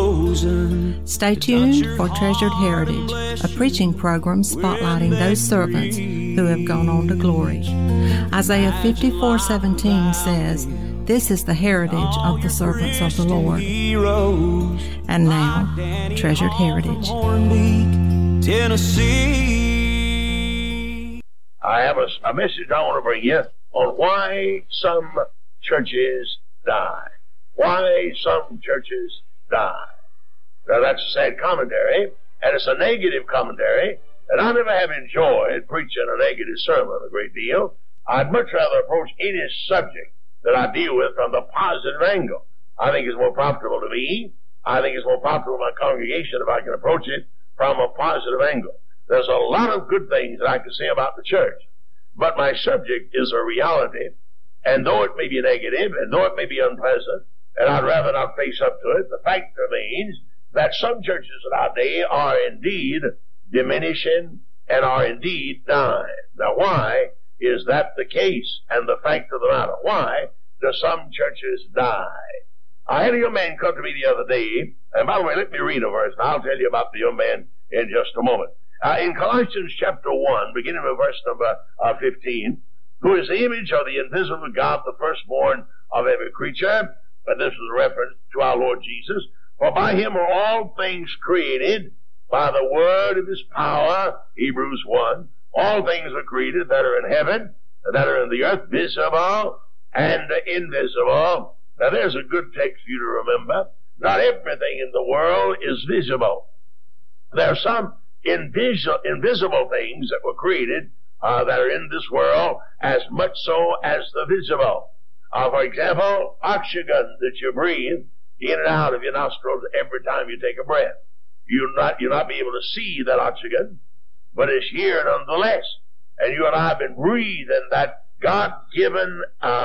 chosen. Stay tuned for Treasured Heritage, a preaching program spotlighting those servants who have gone on to glory. Isaiah 54:17 says, "This is the heritage of the servants of the Lord." And now, Treasured Heritage. Tennessee. I have a message I want to bring you on why some churches die. Why some churches die. Now, that's a sad commentary, and it's a negative commentary, and I never have enjoyed preaching a negative sermon a great deal. I'd much rather approach any subject that I deal with from the positive angle. I think it's more profitable to me. I think it's more profitable to my congregation if I can approach it from a positive angle. There's a lot of good things that I can say about the church, but my subject is a reality, and though it may be negative, and though it may be unpleasant, and I'd rather not face up to it, the fact remains that some churches in our day are indeed diminishing and are indeed dying. Now, why is that the case? And the fact of the matter, why do some churches die? I had a young man come to me the other day, and by the way, let me read a verse, and I'll tell you about the young man in just a moment. In Colossians chapter 1, beginning with verse number 15, who is the image of the invisible God, the firstborn of every creature. But this is a reference to our Lord Jesus. For by him are all things created, by the word of his power, Hebrews 1. All things are created that are in heaven, and that are in the earth, visible and invisible. Now there's a good text for you to remember. Not everything in the world is visible. There are some invisible things that were created that are in this world, as much so as the visible. For example, oxygen that you breathe in and out of your nostrils every time you take a breath. You'll not be able to see that oxygen, but it's here nonetheless. And you and I have been breathing that God-given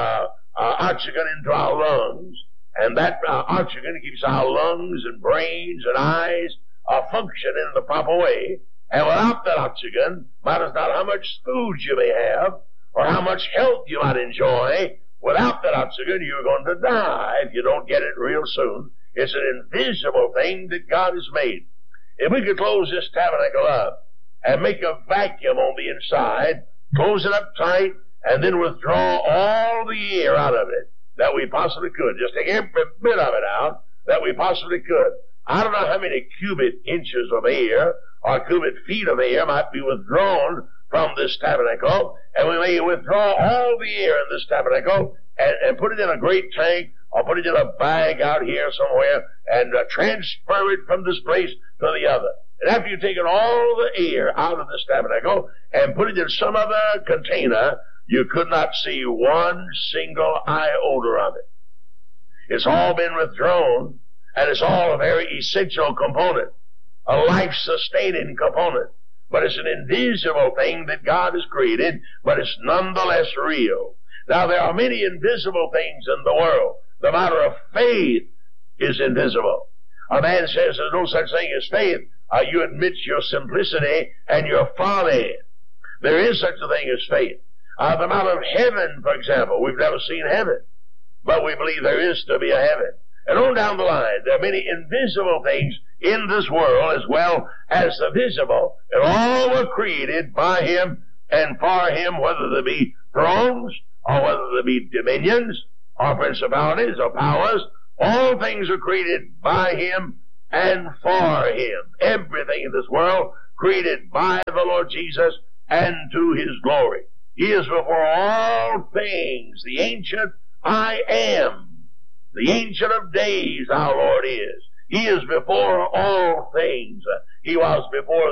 oxygen into our lungs, and that oxygen keeps our lungs and brains and eyes function in the proper way. And without that oxygen, matters not how much food you may have or how much health you might enjoy, without that oxygen, you're going to die if you don't get it real soon. It's an invisible thing that God has made. If we could close this tabernacle up and make a vacuum on the inside, close it up tight, and then withdraw all the air out of it that we possibly could, just take every bit of it out that we possibly could. I don't know how many cubic inches of air or cubic feet of air might be withdrawn from this tabernacle, and we may withdraw all the air in this tabernacle and put it in a great tank or put it in a bag out here somewhere and transfer it from this place to the other. And after you've taken all the air out of this tabernacle and put it in some other container, you could not see one single iota of it. It's all been withdrawn, and it's all a very essential component, a life-sustaining component. But it's an invisible thing that God has created, but it's nonetheless real. Now, there are many invisible things in the world. The matter of faith is invisible. A man says there's no such thing as faith. You admit your simplicity and your folly. There is such a thing as faith. The matter of heaven, for example, we've never seen heaven, but we believe there is to be a heaven. And on down the line, there are many invisible things in this world as well as the visible, and all were created by him and for him, whether they be thrones or whether they be dominions or principalities or powers. All things are created by him and for him. Everything in this world created by the Lord Jesus and to his glory. He is before all things, the ancient I am. The Ancient of Days, our Lord is. He is before all things. He was before